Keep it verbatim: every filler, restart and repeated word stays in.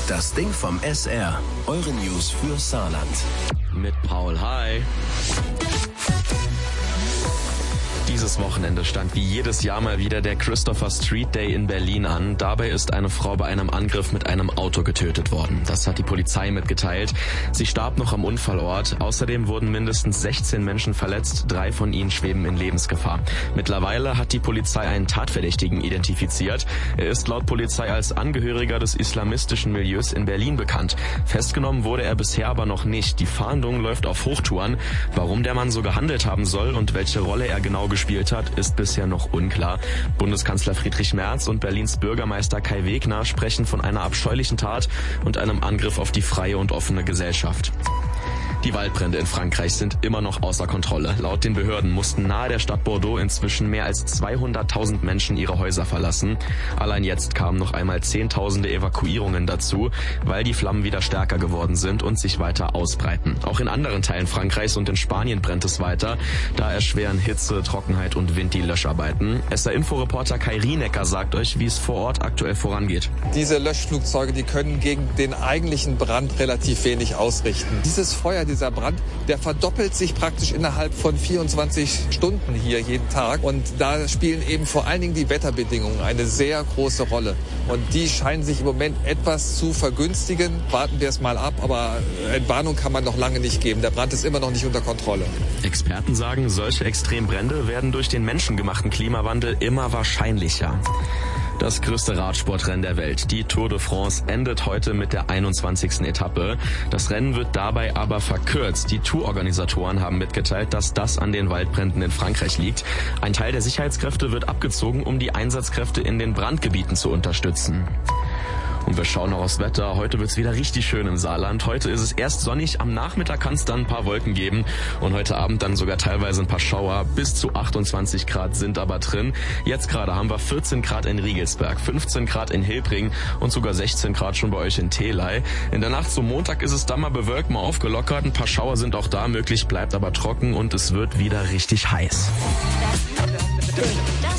Das Ding vom S R. Eure News für Saarland. Mit Paul, hi. Dieses Wochenende stand wie jedes Jahr mal wieder der Christopher Street Day in Berlin an. Dabei ist eine Frau bei einem Angriff mit einem Auto getötet worden. Das hat die Polizei mitgeteilt. Sie starb noch am Unfallort. Außerdem wurden mindestens sechzehn Menschen verletzt. Drei von ihnen schweben in Lebensgefahr. Mittlerweile hat die Polizei einen Tatverdächtigen identifiziert. Er ist laut Polizei als Angehöriger des islamistischen Milieus in Berlin bekannt. Festgenommen wurde er bisher aber noch nicht. Die Fahndung läuft auf Hochtouren. Warum der Mann so gehandelt haben soll und welche Rolle er genau gespielt hat, ist bisher noch unklar. Bundeskanzler Friedrich Merz und Berlins Bürgermeister Kai Wegner sprechen von einer abscheulichen Tat und einem Angriff auf die freie und offene Gesellschaft. Die Waldbrände in Frankreich sind immer noch außer Kontrolle. Laut den Behörden mussten nahe der Stadt Bordeaux inzwischen mehr als zweihunderttausend Menschen ihre Häuser verlassen. Allein jetzt kamen noch einmal zehntausende Evakuierungen dazu, weil die Flammen wieder stärker geworden sind und sich weiter ausbreiten. Auch in anderen Teilen Frankreichs und in Spanien brennt es weiter. Da erschweren Hitze, Trockenheit und Wind die Löscharbeiten. S R-Info-Reporter Kai Rienecker sagt euch, wie es vor Ort aktuell vorangeht. Diese Löschflugzeuge, die können gegen den eigentlichen Brand relativ wenig ausrichten. Dieses Feuer, dieser Brand, der verdoppelt sich praktisch innerhalb von vierundzwanzig Stunden hier jeden Tag. Und da spielen eben vor allen Dingen die Wetterbedingungen eine sehr große Rolle. Und die scheinen sich im Moment etwas zu vergünstigen. Warten wir es mal ab, aber Entwarnung kann man noch lange nicht geben. Der Brand ist immer noch nicht unter Kontrolle. Experten sagen, solche Extrembrände werden durch den menschengemachten Klimawandel immer wahrscheinlicher. Das größte Radsportrennen der Welt, die Tour de France, endet heute mit der einundzwanzigsten Etappe. Das Rennen wird dabei aber verkürzt. Die Tourorganisatoren haben mitgeteilt, dass das an den Waldbränden in Frankreich liegt. Ein Teil der Sicherheitskräfte wird abgezogen, um die Einsatzkräfte in den Brandgebieten zu unterstützen. Und wir schauen noch aufs Wetter. Heute wird's wieder richtig schön im Saarland. Heute ist es erst sonnig, am Nachmittag kann es dann ein paar Wolken geben und heute Abend dann sogar teilweise ein paar Schauer. Bis zu achtundzwanzig Grad sind aber drin. Jetzt gerade haben wir vierzehn Grad in Riegelsberg, fünfzehn Grad in Hilbring und sogar sechzehn Grad schon bei euch in Theley. In der Nacht zum Montag ist es dann mal bewölkt, mal aufgelockert. Ein paar Schauer sind auch da möglich, bleibt aber trocken und es wird wieder richtig heiß. Das